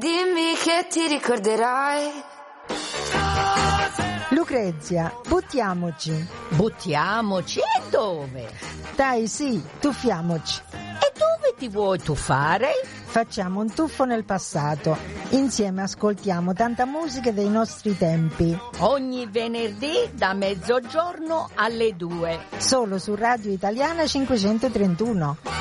dimmi che ti ricorderai. Lucrezia, buttiamoci. Buttiamoci? E dove? Dai, sì, tuffiamoci. E dove ti vuoi tuffare? Facciamo un tuffo nel passato. Insieme ascoltiamo tanta musica dei nostri tempi. Ogni venerdì da mezzogiorno alle 2. Solo su Radio Italiana 531.